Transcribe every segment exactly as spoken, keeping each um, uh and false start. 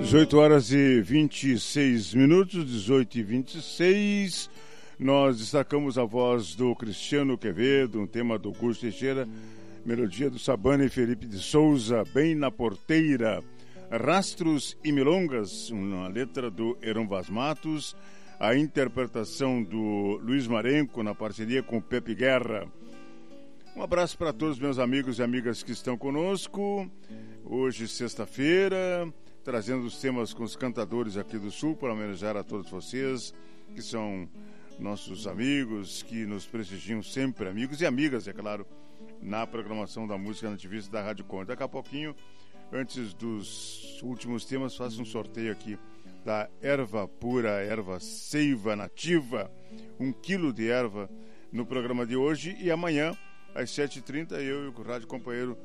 dezoito horas e vinte e seis minutos, dezoito e vinte e seis. Nós destacamos a voz do Cristiano Quevedo, um tema do Augusto Teixeira, melodia do Sabana e Felipe de Souza, Bem na Porteira. Rastros e Milongas, uma letra do Heron Vaz Matos, a interpretação do Luiz Marenco na parceria com o Pepe Guerra. Um abraço para todos meus amigos e amigas que estão conosco. Hoje, sexta-feira, trazendo os temas com os cantadores aqui do Sul para homenagear a todos vocês, que são nossos amigos, que nos prestigiam sempre, amigos e amigas, é claro, na programação da música nativista da Rádio Com. Daqui a pouquinho, antes dos últimos temas, faço um sorteio aqui da erva pura, erva seiva nativa, um quilo de erva no programa de hoje. E amanhã, às sete e trinta, eu e o rádio companheiro,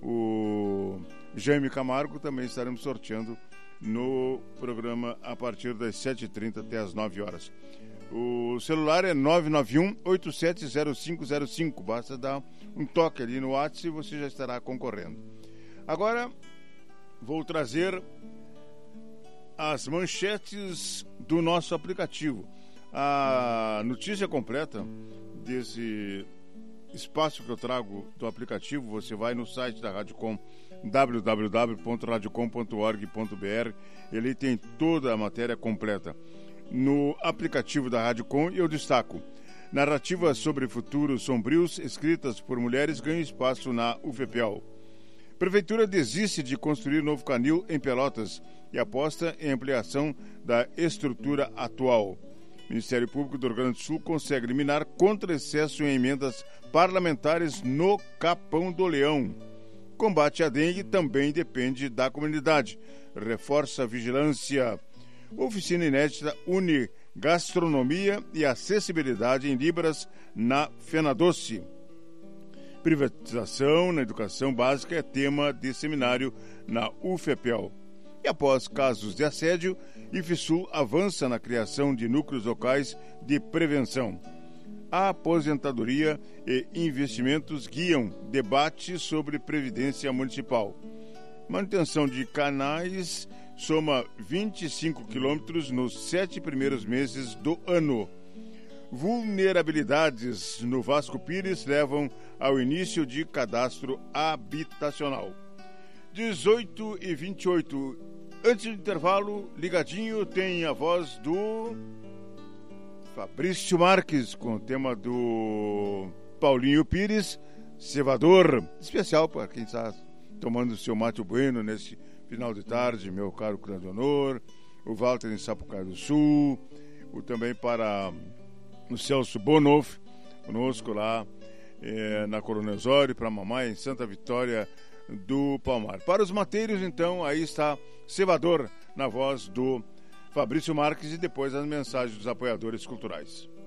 o Jaime Camargo, também estaremos sorteando no programa a partir das sete e trinta até as nove horas. O celular é nove nove um, oito sete zero cinco zero cinco. Basta dar um toque ali no WhatsApp e você já estará concorrendo. Agora, vou trazer as manchetes do nosso aplicativo. A notícia completa desse espaço que eu trago do aplicativo, você vai no site da Rádio Com, w w w ponto radiocom ponto org ponto b r. Ele tem toda a matéria completa. No aplicativo da Rádio Com, eu destaco: narrativas sobre futuros sombrios escritas por mulheres ganham espaço na U F P E L. Prefeitura desiste de construir novo canil em Pelotas e aposta em ampliação da estrutura atual. Ministério Público do Rio Grande do Sul consegue liminar contra excesso em emendas parlamentares no Capão do Leão. Combate à dengue também depende da comunidade. Reforça a vigilância. Oficina inédita une gastronomia e acessibilidade em Libras na Fenadoce. Privatização na educação básica é tema de seminário na U F P E L. E após casos de assédio, IFSU avança na criação de núcleos locais de prevenção. A aposentadoria e investimentos guiam debate sobre previdência municipal. Manutenção de canais soma vinte e cinco quilômetros nos sete primeiros meses do ano. Vulnerabilidades no Vasco Pires levam ao início de cadastro habitacional. dezoito e vinte e oito. Antes do intervalo, ligadinho, tem a voz do Fabrício Marques com o tema do Paulinho Pires, Cevador. Especial para quem está tomando o seu mate bueno nesse final de tarde, meu caro Claudionor, o Walter em Sapucaí do Sul, o também para o Celso Bonoff, conosco lá é, na Coronel Osório, para a mamãe em Santa Vitória do Palmar. Para os mateiros, então, aí está Cevador, na voz do Fabrício Marques, e depois as mensagens dos apoiadores culturais.